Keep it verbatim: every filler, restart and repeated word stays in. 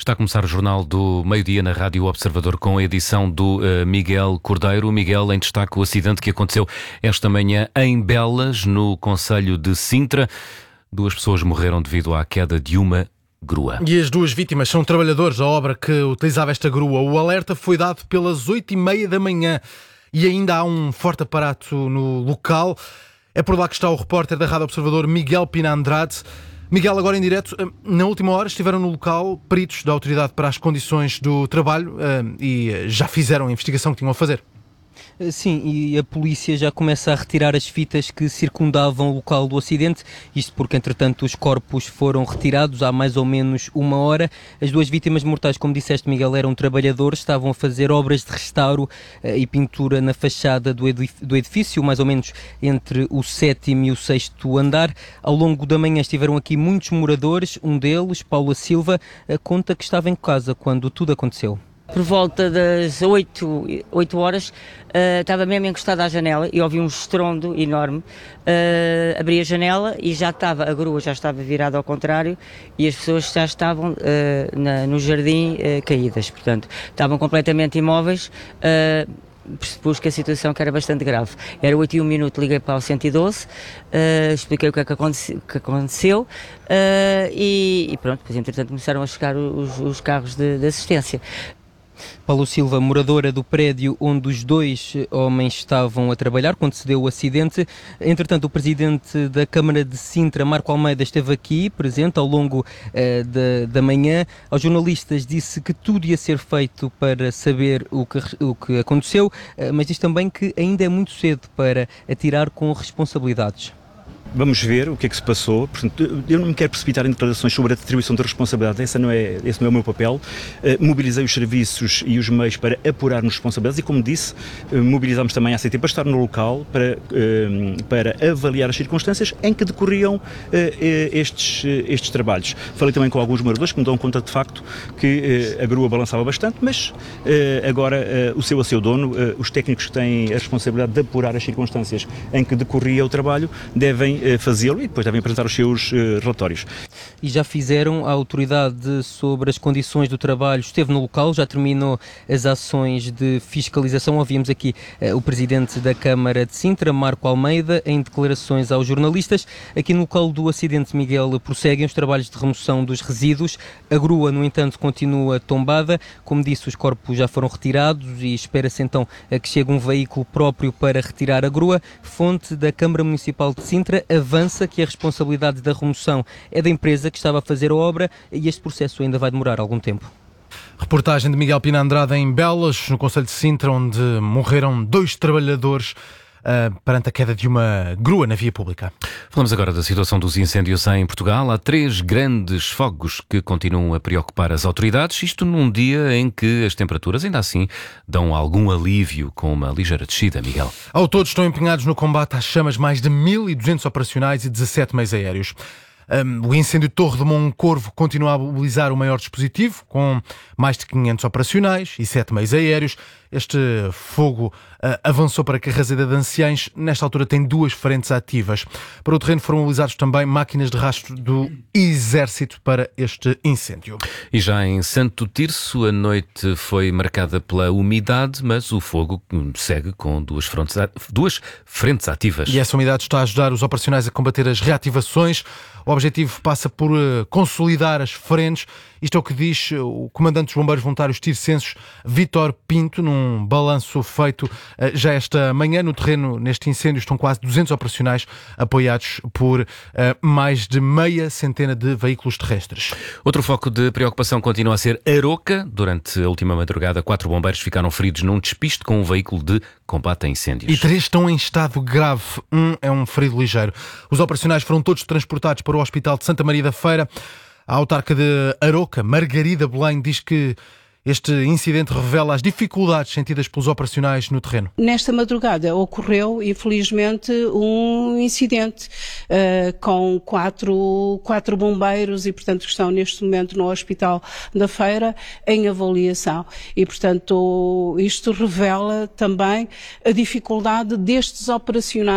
Está a começar o Jornal do Meio-Dia na Rádio Observador com a edição do uh, Miguel Cordeiro. Miguel, em destaque o acidente que aconteceu esta manhã em Belas, no concelho de Sintra. Duas pessoas morreram devido à queda de uma grua. E as duas vítimas são trabalhadores da obra que utilizava esta grua. O alerta foi dado pelas oito e meia da manhã e ainda há um forte aparato no local. É por lá que está o repórter da Rádio Observador, Miguel Pina Andrade. Miguel, agora em direto, na última hora estiveram no local peritos da Autoridade para as Condições do Trabalho e já fizeram a investigação que tinham a fazer. Sim, e a polícia já começa a retirar as fitas que circundavam o local do acidente, isto porque, entretanto, os corpos foram retirados há mais ou menos uma hora. As duas vítimas mortais, como disseste, Miguel, eram trabalhadores, estavam a fazer obras de restauro eh, e pintura na fachada do edifício, mais ou menos entre o sétimo e o sexto andar. Ao longo da manhã estiveram aqui muitos moradores, um deles, Paula Silva, eh, conta que estava em casa quando tudo aconteceu. Por volta das oito, oito horas, uh, estava mesmo encostada à janela e ouvi um estrondo enorme. Uh, abri a janela e já estava, a grua já estava virada ao contrário e as pessoas já estavam uh, na, no jardim uh, caídas, portanto, estavam completamente imóveis. Uh, Pressupus que a situação que era bastante grave. Era oito e um minuto, liguei para o cento e doze, uh, expliquei o que é que aconteceu, que aconteceu uh, e, e pronto, depois entretanto começaram a chegar os, os carros de, de assistência. Paulo Silva, moradora do prédio onde os dois homens estavam a trabalhar quando se deu o acidente. Entretanto, o presidente da Câmara de Sintra, Marco Almeida, esteve aqui presente ao longo uh, da, da manhã. Aos jornalistas disse que tudo ia ser feito para saber o que, o que aconteceu, uh, mas diz também que ainda é muito cedo para atirar com responsabilidades. Vamos ver o que é que se passou. Portanto, eu não me quero precipitar em declarações sobre a distribuição de responsabilidade, essa não é, esse não é o meu papel. Uh, mobilizei os serviços e os meios para apurarmos responsabilidades e, como disse, uh, mobilizámos também a A C T para estar no local, para, uh, para avaliar as circunstâncias em que decorriam uh, estes, uh, estes trabalhos. Falei também com alguns moradores que me dão conta de facto que uh, a grua balançava bastante, mas uh, agora uh, o seu a seu dono, uh, os técnicos que têm a responsabilidade de apurar as circunstâncias em que decorria o trabalho, devem fazê-lo e depois devem apresentar os seus uh, relatórios. E já fizeram, a autoridade sobre as condições do trabalho esteve no local, já terminou as ações de fiscalização. Ouvimos aqui uh, o presidente da Câmara de Sintra, Marco Almeida, em declarações aos jornalistas. Aqui no local do acidente, Miguel, prosseguem os trabalhos de remoção dos resíduos. A grua, no entanto, continua tombada. Como disse, os corpos já foram retirados e espera-se então que chegue um veículo próprio para retirar a grua. Fonte da Câmara Municipal de Sintra avança que a responsabilidade da remoção é da empresa que estava a fazer a obra e este processo ainda vai demorar algum tempo. Reportagem de Miguel Pina Andrade em Belas, no concelho de Sintra, onde morreram dois trabalhadores Uh, perante a queda de uma grua na via pública. Falamos agora da situação dos incêndios em Portugal. Há três grandes fogos que continuam a preocupar as autoridades, isto num dia em que as temperaturas ainda assim dão algum alívio com uma ligeira descida, Miguel. Ao todo estão empenhados no combate às chamas mais de mil e duzentos operacionais e dezassete meios aéreos. Um, o incêndio de Torre de Moncorvo continua a mobilizar o maior dispositivo, com mais de quinhentos operacionais e sete meios aéreos. Este fogo uh, avançou para Carraseda de Anciães. Nesta altura tem duas frentes ativas. Para o terreno foram mobilizados também máquinas de rastro do Exército para este incêndio. E já em Santo Tirso, a noite foi marcada pela umidade, mas o fogo segue com duas frentes, duas frentes ativas. E essa umidade está a ajudar os operacionais a combater as reativações. O objetivo passa por uh, consolidar as frentes. Isto é o que diz o comandante dos Bombeiros Voluntários tircenses, Vítor Pinto, num balanço feito uh, já esta manhã. No terreno, neste incêndio, estão quase duzentos operacionais apoiados por uh, mais de meia centena de veículos terrestres. Outro foco de preocupação continua a ser Aroca. Durante a última madrugada, quatro bombeiros ficaram feridos num despiste com um veículo de combate a incêndios. E três estão em estado grave. Um é um ferido ligeiro. Os operacionais foram todos transportados para o Hospital de Santa Maria da Feira. A autarca de Aroca, Margarida Belém, diz que este incidente revela as dificuldades sentidas pelos operacionais no terreno. Nesta madrugada ocorreu, infelizmente, um incidente uh, com quatro, quatro bombeiros e, portanto, que estão neste momento no Hospital da Feira em avaliação. E, portanto, isto revela também a dificuldade destes operacionais